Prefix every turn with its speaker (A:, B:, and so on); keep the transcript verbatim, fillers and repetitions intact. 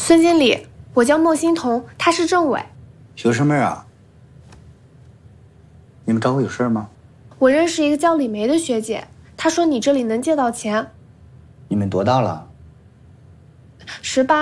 A: 孙经理，我叫莫欣彤，他是政委。
B: 有什么啊？你们找我有事吗？
A: 我认识一个叫李梅的学姐，她说你这里能借到钱。
B: 你们多大了？
A: 十八。